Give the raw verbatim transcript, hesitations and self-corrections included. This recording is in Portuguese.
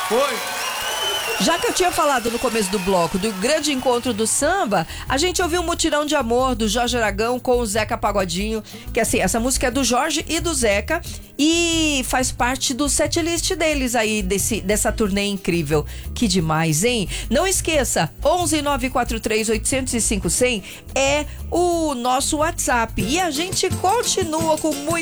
Foi. Já que eu tinha falado no começo do bloco do grande encontro do samba, a gente ouviu um Mutirão de Amor do Jorge Aragão com o Zeca Pagodinho, que assim, essa música é do Jorge e do Zeca e faz parte do setlist deles aí, desse, dessa turnê incrível. Que demais, hein? Não esqueça, onze nove quatro três oito zero cinco zero zero é o nosso WhatsApp e a gente continua com muito